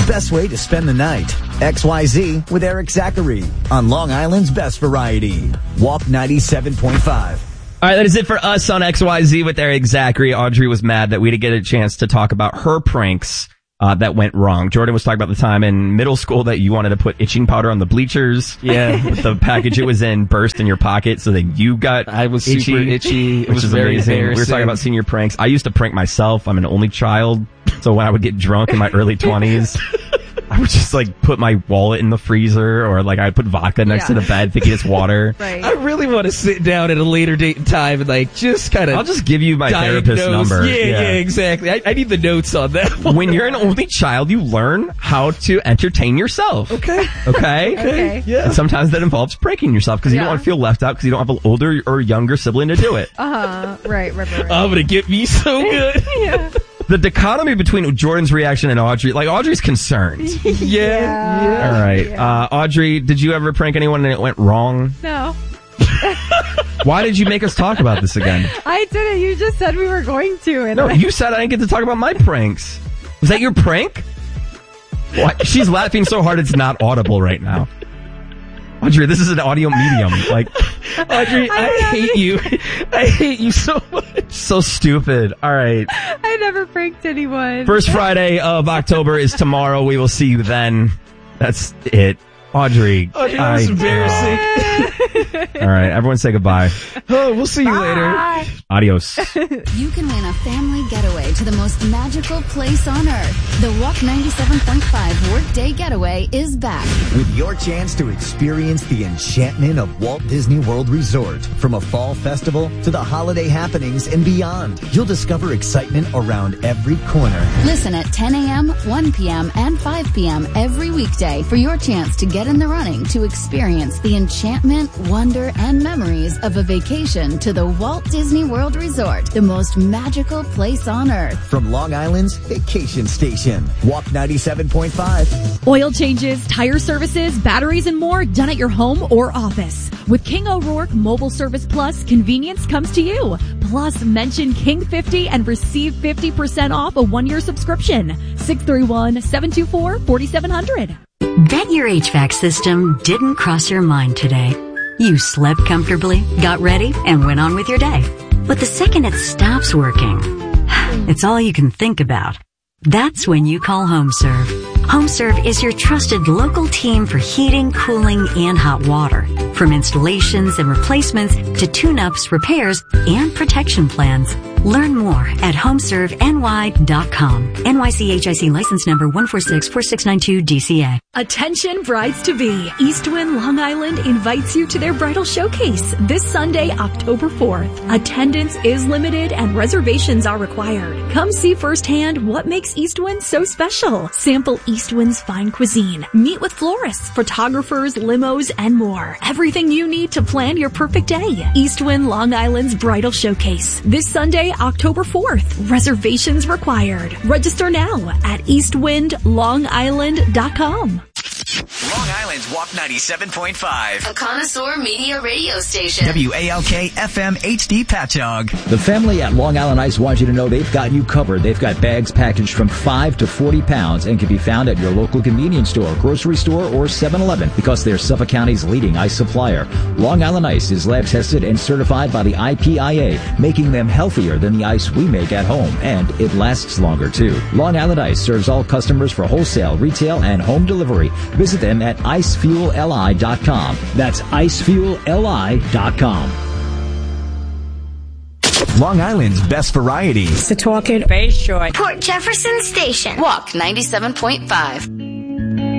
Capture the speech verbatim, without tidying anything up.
the best way to spend the night. X Y Z with Eric Zachary on Long Island's Best Variety. Walk ninety-seven point five. All right, that is it for us on X Y Z with Eric Zachary. Audrey was mad that we didn't get a chance to talk about her pranks uh, that went wrong. Jordan was talking about the time in middle school that you wanted to put itching powder on the bleachers. Yeah. With the package it was in burst in your pocket so that you got I was itchy, super itchy. It which was is very amazing. We were embarrassing. talking about senior pranks. I used to prank myself. I'm an only child. So when I would get drunk in my early twenties, I would just like put my wallet in the freezer, or like I'd put vodka next Yeah. to the bed thinking it's water. Right. I really want to sit down at a later date and time and like just kind of I'll just give you my therapist number. Yeah, yeah, exactly. I, I need the notes on that one. When you're an only child, you learn how to entertain yourself. Okay. Okay? Okay. Yeah. And sometimes that involves pranking yourself because you don't Yeah. want to feel left out because you don't have an older or younger sibling to do it. Uh-huh. Right, right, right. right. I'm going to get me so good. yeah. The dichotomy between Jordan's reaction and Audrey, like Audrey's concerned. Yeah. Yeah. All right. Yeah. Uh, Audrey, did you ever prank anyone and it went wrong? No. Why did you make us talk about this again? I didn't. You just said we were going to. And No, I- you said I didn't get to talk about my pranks. Was that your prank? What? She's laughing so hard it's not audible right now. Audrey, this is an audio medium. Like, Audrey, I, I hate you. I hate you so much. so stupid. All right. I never pranked anyone. First Friday of October is tomorrow. We will see you then. That's it. Audrey. Audrey, that was I- embarrassing. All right. Everyone say goodbye. Oh, we'll see you later. Bye. Adios. You can win a family getaway to the most magical place on earth. The Walk ninety-seven point five Workday Getaway is back. With your chance to experience the enchantment of Walt Disney World Resort. From a fall festival to the holiday happenings and beyond, you'll discover excitement around every corner. Listen at ten a.m., one p.m., and five p.m. every weekday for your chance to get in the running to experience the enchantment, wonder, and memories of a vacation to the Walt Disney World Resort, the most magical place on earth. From Long Island's Vacation Station. Walk ninety-seven point five. Oil changes, tire services, batteries, and more done at your home or office. With King O'Rourke Mobile Service Plus, convenience comes to you. Plus, mention King fifty and receive fifty percent off a one-year subscription. six three one, seven two four, four seven zero zero. Bet your H V A C system didn't cross your mind today. You slept comfortably, got ready, and went on with your day. But the second it stops working, it's all you can think about. That's when you call HomeServe. HomeServe is your trusted local team for heating, cooling, and hot water. From installations and replacements to tune-ups, repairs, and protection plans. Learn more at home serve N Y dot com. N Y C H I C license number one four six four six nine two D C A. Attention brides-to-be. Eastwind Long Island invites you to their bridal showcase this Sunday, October fourth. Attendance is limited and reservations are required. Come see firsthand what makes Eastwind so special. Sample Eastwind's fine cuisine. Meet with florists, photographers, limos, and more. Everything you need to plan your perfect day. Eastwind Long Island's bridal showcase this Sunday, October fourth. Reservations required. Register now at eastwind long island dot com. Long Island's Walk ninety-seven point five. A connoisseur media radio station. W A L K F M H D Patchogue. The family at Long Island Ice wants you to know they've got you covered. They've got bags packaged from five to forty pounds and can be found at your local convenience store, grocery store, or seven eleven because they're Suffolk County's leading ice supplier. Long Island Ice is lab tested and certified by the I P I A, making them healthier than the ice we make at home, and it lasts longer too. Long Island Ice serves all customers for wholesale, retail, and home delivery. Visit them at ice fuel L I dot com. That's ice fuel L I dot com. Long Island's Best Variety. Setauket, Bay Shore, Port Jefferson Station. Walk ninety-seven point five.